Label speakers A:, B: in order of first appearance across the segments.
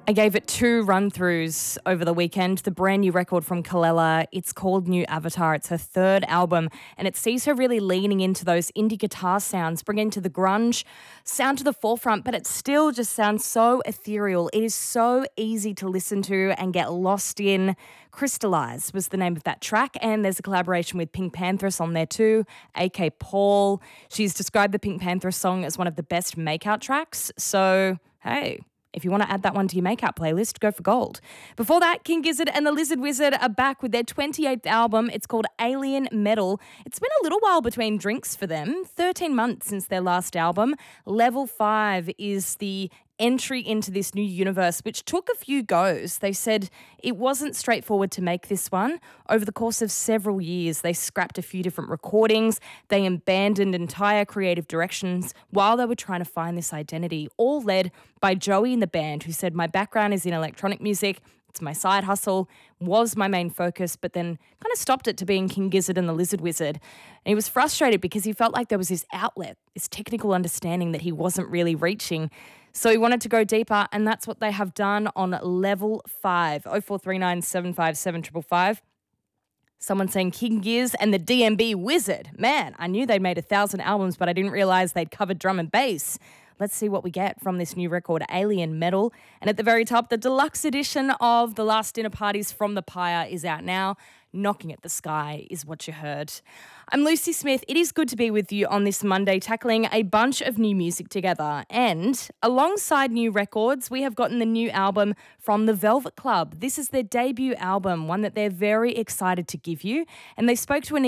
A: I gave it 2 run-throughs over the weekend. The brand new record from Kelela, it's called New Avatar. It's her 3rd album, and it sees her really leaning into those indie guitar sounds, bringing to the grunge sound to the forefront, but it still just sounds so ethereal. It is so easy to listen to and get lost in. Crystallize was the name of that track, and there's a collaboration with Pink Panthers on there too, AK Paul. She's described the Pink Panthers song as one of the best makeout tracks, so hey, if you want to add that one to your makeout playlist, go for gold. Before that, King Gizzard and the Lizard Wizard are back with their 28th album. It's called Alien Metal. It's been a little while between drinks for them, 13 months since their last album. Level 5 is the entry into this new universe, which took a few goes. They said it wasn't straightforward to make this one. Over the course of several years, they scrapped a few different recordings. They abandoned entire creative directions while they were trying to find this identity, all led by Joey in the band, who said, "My background is in electronic music. It's my side hustle, was my main focus, but then kind of stopped it to being King Gizzard and the Lizard Wizard." And he was frustrated because he felt like there was this outlet, this technical understanding that he wasn't really reaching. So he wanted to go deeper, and that's what they have done on Level 5. 0439 757 555. Someone saying King Giz and the DMB Wizard. Man, I knew they'd made 1,000 albums, but I didn't realise they'd covered drum and bass. Let's see what we get from this new record, Alien Metal. And at the very top, the deluxe edition of The Last Dinner Parties from the Pyre is out now. Knocking at the Sky is what you heard. I'm Lucy Smith. It is good to be with you on this Monday, tackling a bunch of new music together. And alongside new records, we have gotten the new album from The Velvet Club. This is their debut album, one that they're very excited to give you. And they spoke to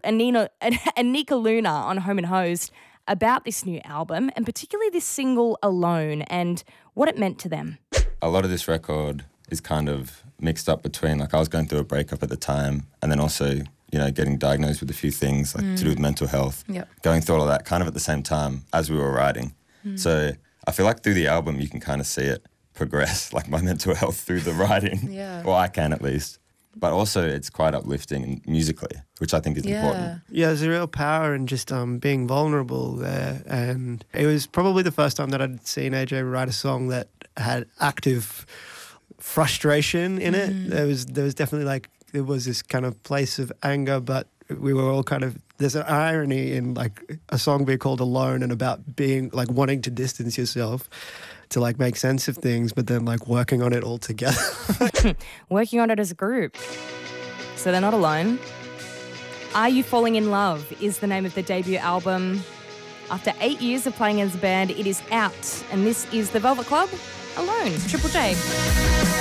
A: Anika Luna on Home and Hosed about this new album, and particularly this single Alone and what it meant to them.
B: A lot of this record is kind of mixed up between, like, I was going through a breakup at the time, and then also, you know, getting diagnosed with a few things like to do with mental health.
C: Yep.
B: Going through all of that kind of at the same time as we were writing. So I feel like through the album you can kind of see it progress, like my mental health through the writing.
C: Yeah.
B: Or I can at least. But also it's quite uplifting musically, which I think is important.
D: Yeah, there's a real power in just being vulnerable there. And it was probably the first time that I'd seen AJ write a song that had active frustration in it. There was definitely there was this kind of place of anger, but we were all kind of, there's an irony in like a song being called Alone and about being like wanting to distance yourself to like make sense of things, but then like working on it all together.
A: Working on it as a group. So they're not alone. Are You Falling in Love is the name of the debut album. After 8 years of playing as a band, it is out. And this is The Velvet Club, Alone, Triple J.